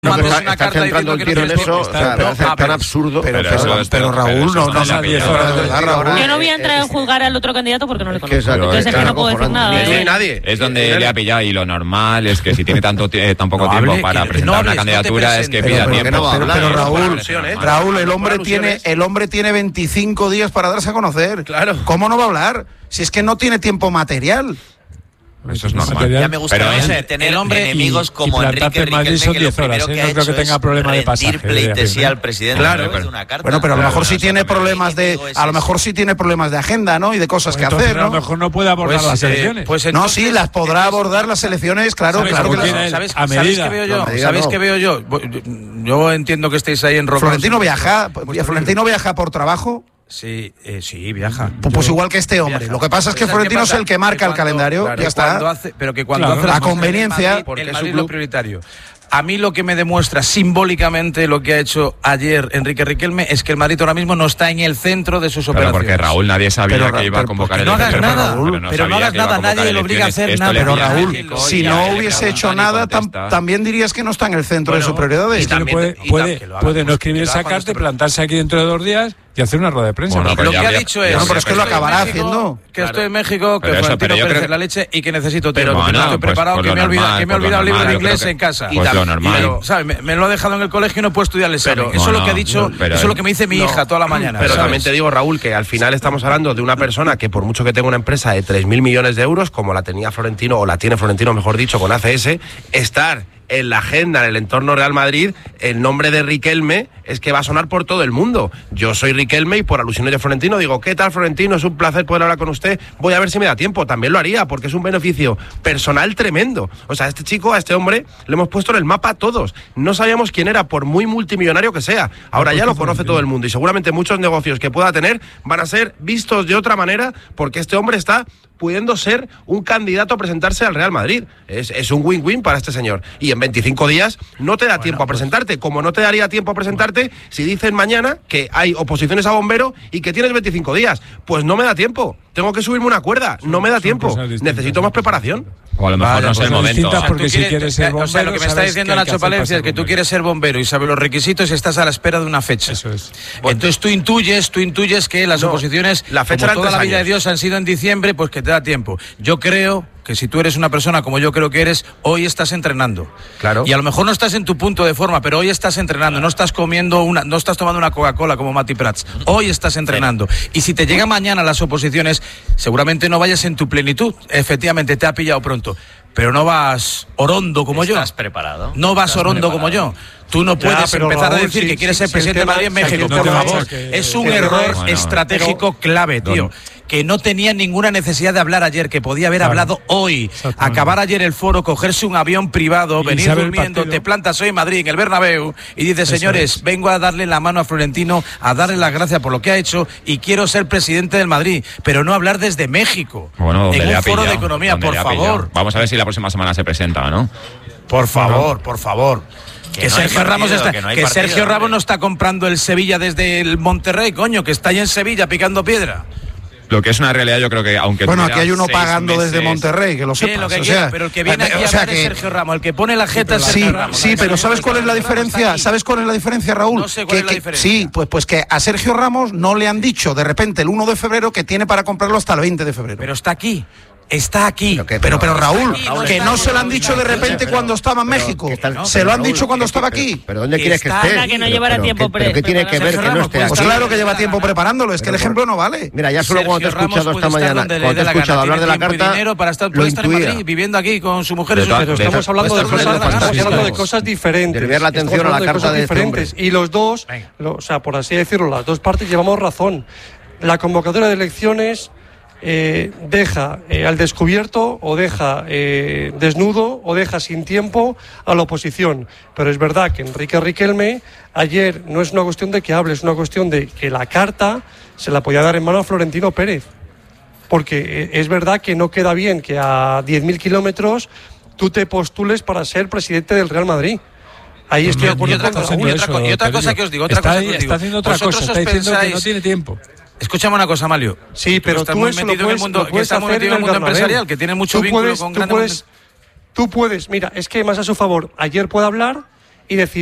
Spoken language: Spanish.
No, pero una carta centrando el tiro en eso, tan absurdo. Pero Raúl, no pasa 10 horas de Raúl. Yo no voy a entrar a juzgar al otro candidato porque no le conozco. Entonces es que no puedo decir nada. Ni nadie. Es donde le ha pillado, y lo normal es que si tiene tan poco tiempo para presentar una candidatura es que pida tiempo. Pero Raúl, el hombre tiene 25 días para darse a conocer. Claro. ¿Cómo no va a hablar? Si es que no tiene tiempo material. Eso es normal. Ya me gustaría tener enemigos como Enrique Riquelme, que lo primero que ha hecho es rendir pleitesía al presidente. Claro, de una carta. Bueno, pero a lo mejor sí tiene problemas de, agenda, ¿no? Y de cosas que hacer, ¿no? A lo mejor no puede abordar las elecciones. No, sí, las podrá abordar las elecciones, claro que las. ¿Sabéis qué veo yo? Yo entiendo que estéis ahí en Roca. ¿Florentino viaja por trabajo? Sí, viaja. Pues igual que este hombre. Lo que pasa es que Florentino es el que marca el calendario. Ya está. Pero que cuando hace la conveniencia, porque el Madrid es lo prioritario. A mí lo que me demuestra simbólicamente lo que ha hecho ayer Enrique Riquelme es que el Madrid ahora mismo no está en el centro de sus operaciones. Porque Raúl, nadie sabía que iba a convocar el elección. Pero no hagas nada, nadie le obliga a hacer nada. Pero Raúl, si no hubiese hecho nada, también dirías que no está en el centro de sus prioridades. Puede no escribir esa carta y plantarse aquí dentro de 2 días y hacer una rueda de prensa. Lo que ha dicho es... pero es que lo acabará haciendo. Que estoy en México, que Florentino Pérez la leche y que necesito tiempo. Que no estoy preparado, que me he olvidado el libro de inglés en casa. Normal. ¿sabes? Me lo ha dejado en el colegio y no puedo estudiar el examen. Eso es lo que ha dicho, eso es lo que me dice mi hija toda la mañana. Pero también te digo, Raúl, que al final estamos hablando de una persona que por mucho que tenga una empresa de 3.000 millones de euros, como la tenía Florentino, o la tiene Florentino, mejor dicho, con ACS, estar en la agenda, en el entorno Real Madrid, el nombre de Riquelme es que va a sonar por todo el mundo. Yo soy Riquelme y por alusiones de Florentino digo, ¿qué tal, Florentino? Es un placer poder hablar con usted. Voy a ver si me da tiempo. También lo haría, porque es un beneficio personal tremendo. O sea, a este hombre, le hemos puesto en el mapa a todos. No sabíamos quién era, por muy multimillonario que sea. Ahora ya lo conoce todo el mundo y seguramente muchos negocios que pueda tener van a ser vistos de otra manera, porque este hombre está pudiendo ser un candidato a presentarse al Real Madrid. Es un win-win para este señor. Y en 25 días no te da tiempo a presentarte, como no te daría tiempo a presentarte si dicen mañana que hay oposiciones a bombero y que tienes 25 días. Pues no me da tiempo. Tengo que subirme una cuerda. No me da tiempo. Necesito más preparación. O a lo mejor no es el momento. Porque si quieres ser bombero, o sea, lo que me está diciendo Nacho Palencia es que tú quieres ser bombero y sabes los requisitos y estás a la espera de una fecha. Eso es. Entonces tú intuyes que las oposiciones, la fecha como toda la vida de Dios, han sido en diciembre, pues que te da tiempo. Yo creo que si tú eres una persona como yo creo que eres, hoy estás entrenando. Claro. Y a lo mejor no estás en tu punto de forma, pero hoy estás entrenando, no estás tomando una Coca-Cola como Mati Prats. Hoy estás entrenando. Y si te llegan mañana las oposiciones, seguramente no vayas en tu plenitud. Efectivamente, te ha pillado pronto. Pero no vas orondo como yo. ¿Estás preparado? No vas orondo como yo. Tú no puedes empezar a decir que quieres ser presidente de Madrid en México, por favor. Es un error estratégico clave, tío. Que no tenía ninguna necesidad de hablar ayer, que podía haber hablado hoy. Acabar ayer el foro, cogerse un avión privado, venir durmiendo, te plantas hoy en Madrid, en el Bernabéu, y dices, señores, vengo a darle la mano a Florentino, a darle las gracias por lo que ha hecho, y quiero ser presidente del Madrid, pero no hablar desde México. Bueno, en un foro de economía, por favor. Vamos a ver si la próxima semana se presenta, ¿no? Por favor. Que Sergio Ramos no está comprando el Sevilla desde el Monterrey, coño, que está ahí en Sevilla picando piedra. Lo que es una realidad, yo creo que aunque... Bueno, aquí hay uno pagando desde Monterrey, que lo sepas. Lo que quiera, pero el que viene aquí a hablar es Sergio Ramos, el que pone la jeta es Sergio Ramos. Sí, pero ¿sabes cuál es la diferencia? ¿Sabes cuál es la diferencia, Raúl? No sé cuál es la diferencia. Sí, pues que a Sergio Ramos no le han dicho de repente el 1 de febrero que tiene para comprarlo hasta el 20 de febrero. Pero está aquí. Está aquí. Pero Raúl, que no se lo han dicho de repente cuando estaba en México. Se lo han dicho cuando estaba aquí. ¿Pero dónde quieres que esté? Que no llevará tiempo ¿Pero qué tiene que ver que no esté aquí? Pues claro que lleva tiempo preparándolo, es que el ejemplo no vale. Mira, ya solo cuando te he escuchado esta mañana, cuando te he escuchado hablar de la carta, dinero para estar en Madrid, viviendo aquí con su mujer y sus hijos. Estamos hablando de cosas diferentes. Desviar la atención a la carta de este hombre. Y los dos, o sea, por así decirlo, las dos partes llevamos razón. La convocatoria de elecciones deja al descubierto o deja desnudo o deja sin tiempo a la oposición. Pero es verdad que Enrique Riquelme ayer no es una cuestión de que hable, es una cuestión de que la carta se la podía dar en mano a Florentino Pérez. Porque es verdad que no queda bien que a 10.000 kilómetros tú te postules para ser presidente del Real Madrid. Ahí estoy de acuerdo con Raúl. Y otra cosa que os digo. Está haciendo otra cosa, está diciendo que no tiene tiempo. Escúchame una cosa, Malio. Sí, pero tú eso lo puedes hacer en el mundo empresarial, que tiene mucho vínculo con grandes... Tú puedes, mira, es que más a su favor, ayer puede hablar y decidir